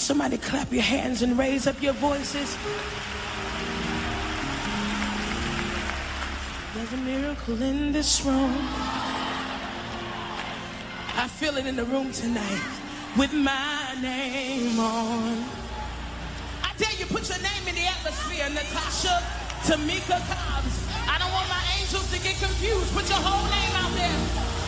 Somebody clap your hands and raise up your voices. There's a miracle in this room. I feel it in the room tonight with my name on. I dare you, put your name in the atmosphere. Natasha Tamika Cobbs. I don't want my angels to get confused. Put your whole name out there.